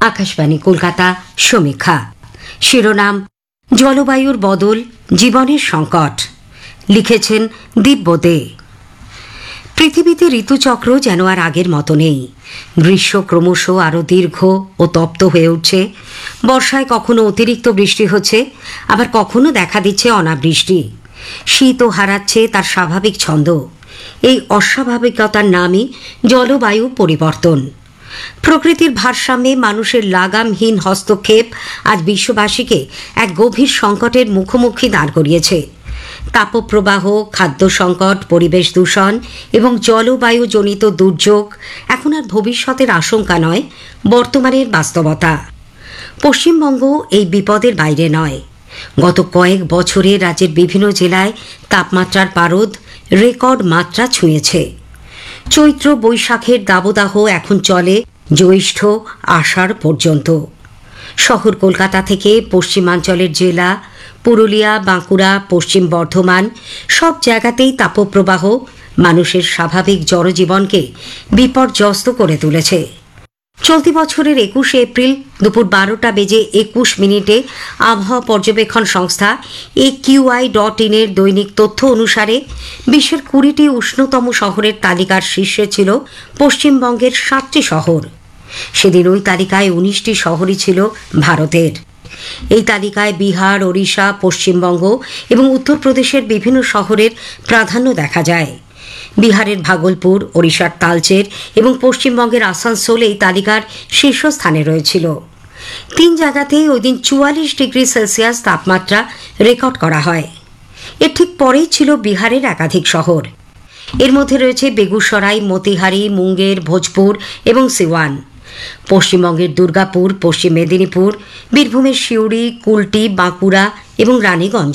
আকাশবাণী কলকাতা সমীক্ষা শিরোনাম জলবায়ুর বদল জীবনের সংকট লিখেছেন দিব্য দে। পৃথিবীতে ঋতুচক্র যেন আর আগের মতো নেই। গ্রীষ্ম ক্রমশ আরও দীর্ঘ ও তপ্ত হয়ে উঠছে। বর্ষায় কখনো অতিরিক্ত বৃষ্টি হচ্ছে, আবার কখনো দেখা দিচ্ছে অনাবৃষ্টি। শীতও হারাচ্ছে তার স্বাভাবিক ছন্দ। এই অস্বাভাবিকতার নামই জলবায়ু পরিবর্তন। প্রকৃতির ভারসাম্যে মানুষের লাগামহীন হস্তক্ষেপ আজ বিশ্ববাসীকে এক গভীর সংকটের মুখোমুখি দাঁড় করিয়েছে। তাপপ্রবাহ, খাদ্য সংকট, পরিবেশ দূষণ এবং জলবায়ুজনিত দুর্যোগ এখন আর ভবিষ্যতের আশঙ্কা নয়, বর্তমানের বাস্তবতা। পশ্চিমবঙ্গ এই বিপদের বাইরে নয়। গত কয়েক বছরে রাজ্যের বিভিন্ন জেলায় তাপমাত্রার পারদ রেকর্ড মাত্রা ছুঁয়েছে। চৈত্র বৈশাখের দাবদাহ এখন চলে জ্যৈষ্ঠ আষাঢ় পর্যন্ত। শহর কলকাতা থেকে পশ্চিমাঞ্চলের জেলা পুরুলিয়া, বাঁকুড়া, পশ্চিম বর্ধমান সব জায়গাতেই তাপপ্রবাহ মানুষের স্বাভাবিক জনজীবনকে বিপর্যস্ত করে তুলেছে। চলতি বছরের 21 এপ্রিল দুপুর 12:21 আবহাওয়া পর্যবেক্ষণ সংস্থা AQI.in এর দৈনিক তথ্য অনুসারে বিশ্বের 20টি উষ্ণতম শহরের তালিকার শীর্ষে ছিল পশ্চিমবঙ্গের 7টি শহর। সেদিন ওই তালিকায় 19টি শহরই ছিল ভারতের। এই তালিকায় বিহার, ওড়িশা, পশ্চিমবঙ্গ এবং উত্তরপ্রদেশের বিভিন্ন শহরের প্রাধান্য দেখা যায়। বিহারের ভাগলপুর, ওড়িশার তালচের এবং পশ্চিমবঙ্গের আসানসোল এই তালিকার শীর্ষস্থানে রয়েছিল। 3 জায়গাতেই ওই দিন 44 ডিগ্রি সেলসিয়াস তাপমাত্রা রেকর্ড করা হয়। এর ঠিক পরেই ছিল বিহারের একাধিক শহর। এর মধ্যে রয়েছে বেগুসরাই, মতিহারি, মুঙ্গের, ভোজপুর এবং সিওয়ান। পশ্চিমবঙ্গের দুর্গাপুর, পশ্চিম মেদিনীপুর, বীরভূমের সিউড়ি, কুলটি, বাঁকুড়া এবং রানীগঞ্জ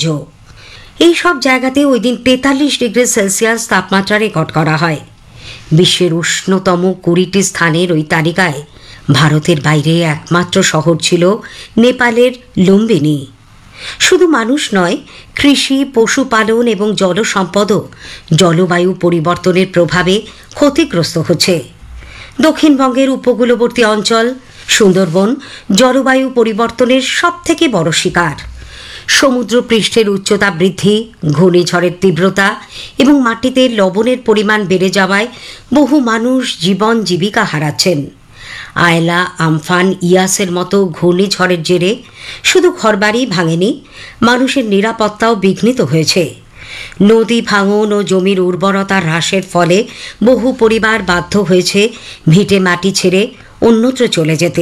এই সব জায়গাতে ওই দিন 43 ডিগ্রি সেলসিয়াস তাপমাত্রা রেকর্ড করা হয়। বিশ্বের উষ্ণতম 20টি স্থানের ওই তালিকায় ভারতের বাইরে একমাত্র শহর ছিল নেপালের লুম্বিনী। শুধু মানুষ নয়, কৃষি, পশুপালন এবং জলসম্পদও জলবায়ু পরিবর্তনের প্রভাবে ক্ষতিগ্রস্ত হচ্ছে। দক্ষিণবঙ্গের উপকূলবর্তী অঞ্চল সুন্দরবন জলবায়ু পরিবর্তনের সবথেকে বড় শিকার। সমুদ্র পৃষ্ঠের উচ্চতা বৃদ্ধি, ঘূর্ণিঝড়ের তীব্রতা এবং মাটিতে লবণের পরিমাণ বেড়ে যাওয়ায় বহু মানুষ জীবন জীবিকা হারাচ্ছেন। আয়লা, আমফান, ইয়াসের মতো ঘূর্ণিঝড়ের জেরে শুধু ঘরবাড়ি ভাঙেনি, মানুষের নিরাপত্তাও বিঘ্নিত হয়েছে। নদী ভাঙন ও জমির উর্বরতা হ্রাসের ফলে বহু পরিবার বাধ্য হয়েছে ভিটে মাটি ছেড়ে অন্যত্র চলে যেতে।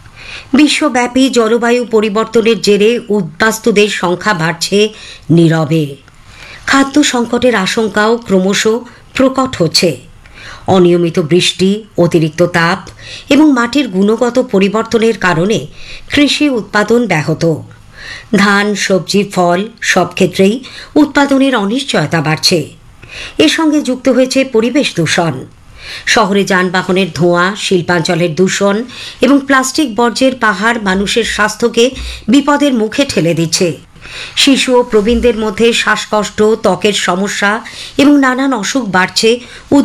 বিশ্বব্যাপী জলবায়ু পরিবর্তনের জেরে উদ্বাস্তুদের সংখ্যা বাড়ছে নীরবে। খাদ্য সংকটের আশঙ্কাও ক্রমশ প্রকট হচ্ছে। অনিয়মিত বৃষ্টি, অতিরিক্ত তাপ এবং মাটির গুণগত পরিবর্তনের কারণে কৃষি উৎপাদন ব্যাহত। ধান, সবজি, ফল সব ক্ষেত্রেই উৎপাদনের অনিশ্চয়তা বাড়ছে। এর সঙ্গে যুক্ত হয়েছে পরিবেশ দূষণ। শহরে যানবাহনের ধোঁয়া, শিল্পাঞ্চলের দূষণ এবং প্লাস্টিক বর্জ্যের পাহাড় মানুষের স্বাস্থ্যকে বিপদের মুখে ঠেলে দিচ্ছে। শিশু ও প্রবীণদের মধ্যে শ্বাসকষ্ট, ত্বকের সমস্যা এবং নানান অসুখ বাড়ছে